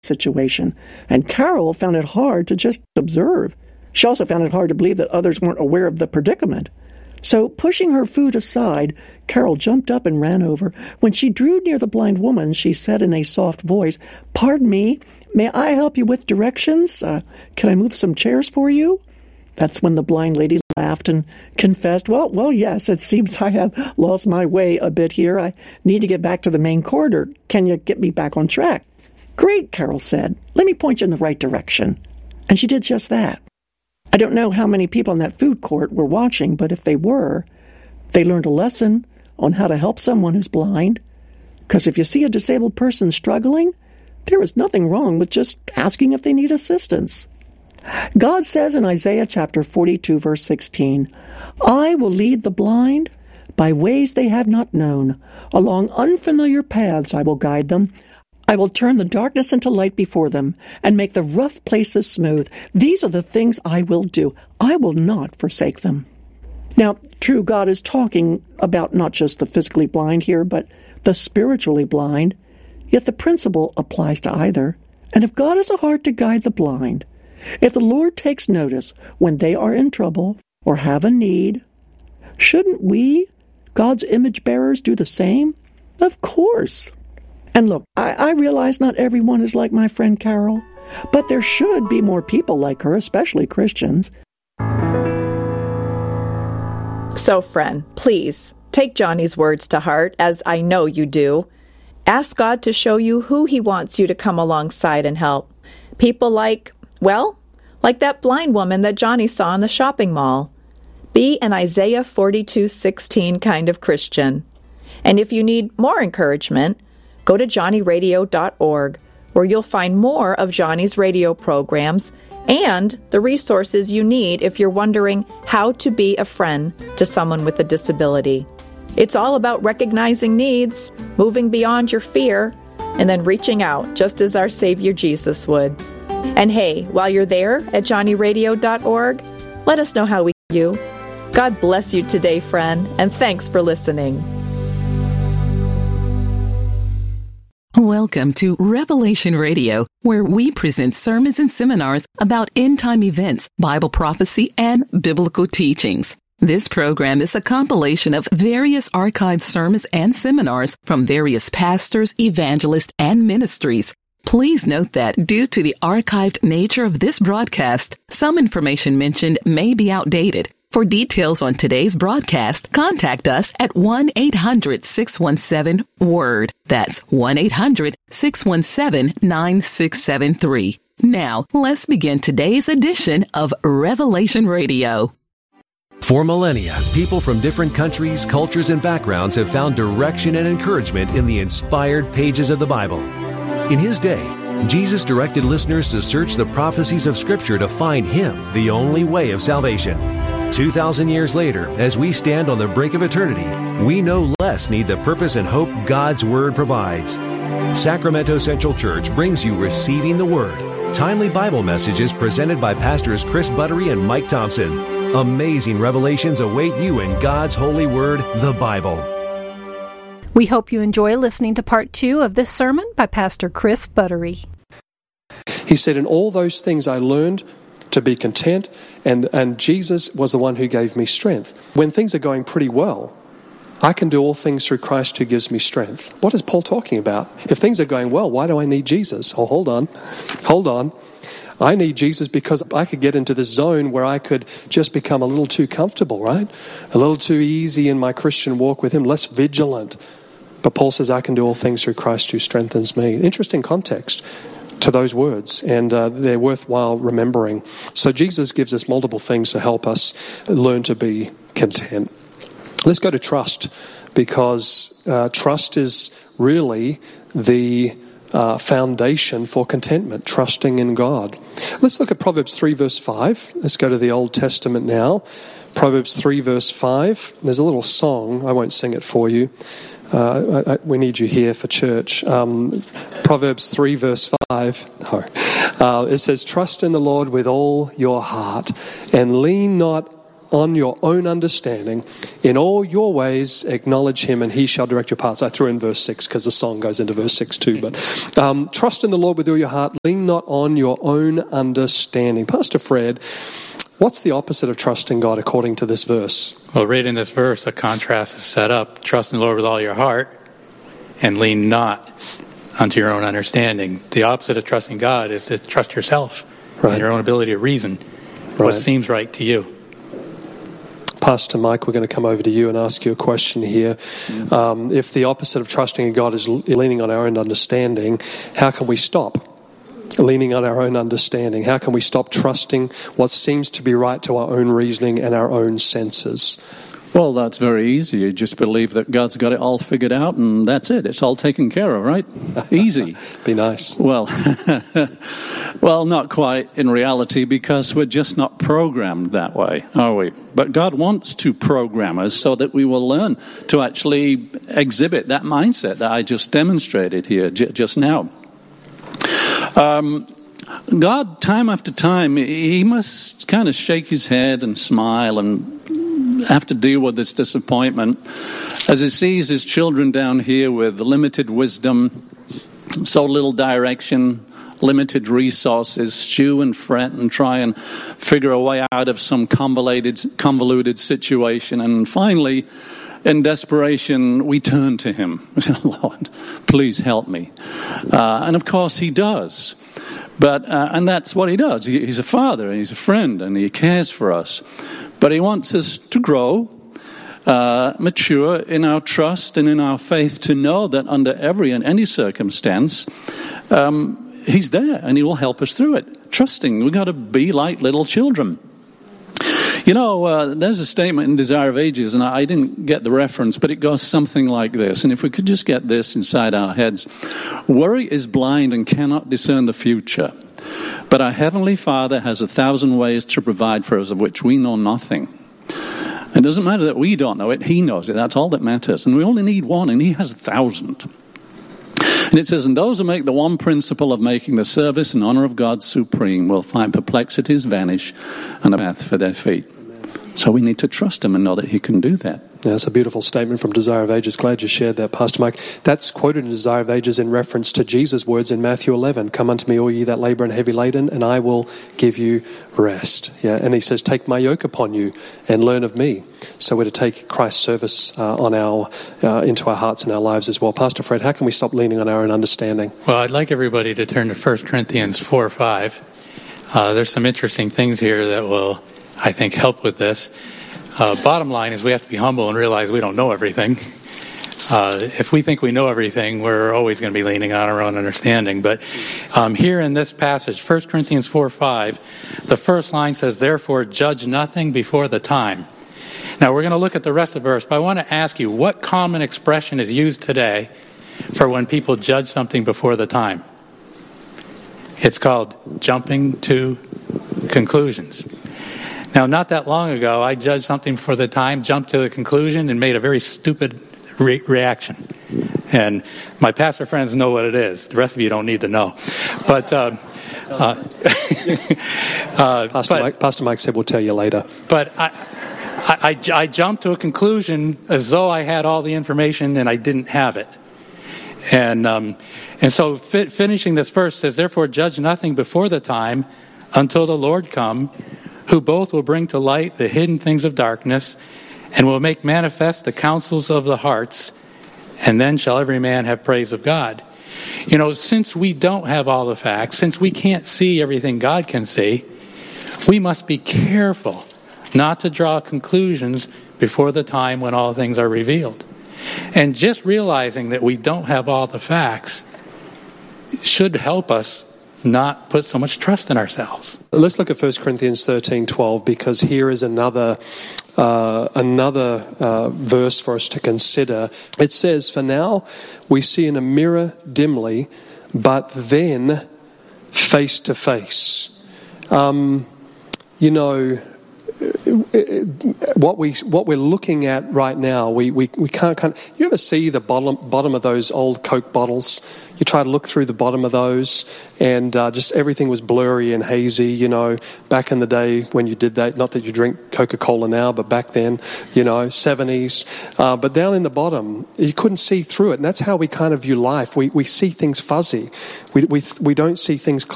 situation, and Carol found it hard to just observe. She also found it hard to believe that others weren't aware of the predicament. So, pushing her food aside, Carol jumped up and ran over. When she drew near the blind woman, she said in a soft voice, "Pardon me, may I help you with directions? Can I move some chairs for you?" That's when the blind lady laughed and confessed, well, yes, it seems I have lost my way a bit here. I need to get back to the main corridor. Can you get me back on track?" "Great," Carol said. "Let me point you in the right direction." And she did just that. I don't know how many people in that food court were watching, but if they were, they learned a lesson on how to help someone who's blind. Because if you see a disabled person struggling, there is nothing wrong with just asking if they need assistance. God says in Isaiah chapter 42, verse 16, "I will lead the blind by ways they have not known. Along unfamiliar paths I will guide them. I will turn the darkness into light before them and make the rough places smooth. These are the things I will do. I will not forsake them." Now, true, God is talking about not just the physically blind here, but the spiritually blind. Yet the principle applies to either. And if God has a heart to guide the blind, if the Lord takes notice when they are in trouble or have a need, shouldn't we, God's image bearers, do the same? Of course. And look, I realize not everyone is like my friend Carol, but there should be more people like her, especially Christians. So, friend, please take Johnny's words to heart, as I know you do. Ask God to show you who He wants you to come alongside and help. People like that blind woman that Johnny saw in the shopping mall. Be an Isaiah 42:16 kind of Christian. And if you need more encouragement, go to johnnyradio.org, where you'll find more of Johnny's radio programs and the resources you need if you're wondering how to be a friend to someone with a disability. It's all about recognizing needs, moving beyond your fear, and then reaching out, just as our Savior Jesus would. And hey, while you're there at johnnyradio.org, let us know how we can help you. God bless you today, friend, and thanks for listening. Welcome to Revelation Radio, where we present sermons and seminars about end-time events, Bible prophecy, and biblical teachings. This program is a compilation of various archived sermons and seminars from various pastors, evangelists, and ministries. Please note that due to the archived nature of this broadcast, some information mentioned may be outdated. For details on today's broadcast, contact us at 1-800-617-WORD. That's 1-800-617-9673. Now, let's begin today's edition of Revelation Radio. For millennia, people from different countries, cultures, and backgrounds have found direction and encouragement in the inspired pages of the Bible. In His day, Jesus directed listeners to search the prophecies of Scripture to find Him, the only way of salvation. 2,000 years later, as we stand on the brink of eternity, we no less need the purpose and hope God's Word provides. Sacramento Central Church brings you Receiving the Word, timely Bible messages presented by Pastors Chris Buttery and Mike Thompson. Amazing revelations await you in God's holy Word, the Bible. We hope you enjoy listening to part 2 of this sermon by Pastor Chris Buttery. He said, "In all those things I learned to be content, and Jesus was the one who gave me strength." When things are going pretty well, I can do all things through Christ who gives me strength. What is Paul talking about? If things are going well, why do I need Jesus? Oh, hold on. I need Jesus because I could get into this zone where I could just become a little too comfortable, right? A little too easy in my Christian walk with Him, less vigilant. But Paul says, I can do all things through Christ who strengthens me. Interesting context to those words, and they're worthwhile remembering. So Jesus gives us multiple things to help us learn to be content. Let's go to trust, because trust is really the foundation for contentment, trusting in God. Let's look at Proverbs 3 verse 5. Let's go to the Old Testament now. Proverbs 3 verse 5. There's a little song. I won't sing it for you. We need you here for church. Proverbs 3 verse 5. No. It says, "Trust in the Lord with all your heart, and lean not on your own understanding. In all your ways acknowledge him, and he shall direct your paths. I threw in verse 6 because the song goes into verse 6 too. But trust in the Lord with all your heart. Lean not on your own understanding. Pastor Fred, what's the opposite of trusting God according to this verse? Well, right in this verse, the contrast is set up. Trust in the Lord with all your heart and lean not unto your own understanding. The opposite of trusting God is to trust yourself and your own ability to reason what seems right to you. Pastor Mike, we're going to come over to you and ask you a question here. If the opposite of trusting in God is leaning on our own understanding, how can we stop leaning on our own understanding? How can we stop trusting what seems to be right to our own reasoning and our own senses? Well, that's very easy. You just believe that God's got it all figured out and that's it. It's all taken care of, right? Easy. Be nice. Well, well, not quite in reality, because we're just not programmed that way, are we? But God wants to program us so that we will learn to actually exhibit that mindset that I just demonstrated here just now. God, time after time, he must kind of shake his head and smile and have to deal with this disappointment as he sees his children down here with limited wisdom, so little direction, limited resources, stew and fret and try and figure a way out of some convoluted situation. And finally, in desperation, we turn to him. We say, Lord, please help me. And of course he does. But and that's what he does. He's a father and he's a friend and he cares for us. But he wants us to grow, mature in our trust and in our faith, to know that under every and any circumstance, he's there and he will help us through it. Trusting, we've got to be like little children. You know, there's a statement in Desire of Ages, and I didn't get the reference, but it goes something like this. And if we could just get this inside our heads. Worry is blind and cannot discern the future. But our Heavenly Father has 1,000 ways to provide for us of which we know nothing. It doesn't matter that we don't know it, he knows it. That's all that matters. And we only need one, and he has 1,000. And it says, and those who make the one principle of making the service and honor of God supreme will find perplexities vanish and a path for their feet. So we need to trust him and know that he can do that. Yeah, that's a beautiful statement from Desire of Ages. Glad you shared that, Pastor Mike. That's quoted in Desire of Ages in reference to Jesus' words in Matthew 11. Come unto me, all ye that labor and heavy laden, and I will give you rest. Yeah, and he says, take my yoke upon you and learn of me. So we're to take Christ's service into our hearts and our lives as well. Pastor Fred, how can we stop leaning on our own understanding? Well, I'd like everybody to turn to 1 Corinthians 4:5. There's some interesting things here that will, I think, help with this. Bottom line is we have to be humble and realize we don't know everything. If we think we know everything, we're always going to be leaning on our own understanding. But here in this passage, 1 Corinthians 4:5, the first line says, therefore judge nothing before the time. Now we're going to look at the rest of the verse, but I want to ask you, what common expression is used today for when people judge something before the time? It's called jumping to conclusions. Now, not that long ago, I judged something for the time, jumped to the conclusion, and made a very stupid reaction. And my pastor friends know what it is. The rest of you don't need to know. But Pastor Mike said we'll tell you later. But I jumped to a conclusion as though I had all the information and I didn't have it. And so finishing this verse says, therefore judge nothing before the time until the Lord come, who both will bring to light the hidden things of darkness and will make manifest the counsels of the hearts, and then shall every man have praise of God. You know, since we don't have all the facts, since we can't see everything God can see, we must be careful not to draw conclusions before the time when all things are revealed. And just realizing that we don't have all the facts should help us not put so much trust in ourselves. Let's look at 1 Corinthians 13:12, because here is another verse for us to consider. It says, for now we see in a mirror dimly, but then face to face. You know, what we're looking at right now, we can't. You ever see the bottom of those old Coke bottles? You try to look through the bottom of those, and just everything was blurry and hazy. Back in the day when you did that, not that you drink Coca-Cola now, but back then, 70s. But down in the bottom, you couldn't see through it, and that's how we kind of view life. We see things fuzzy. We don't see things